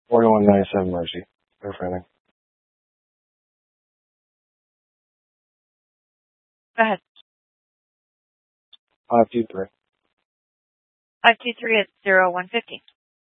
4197 Mercy. Perfect. Go ahead. 523. 523 at 0150.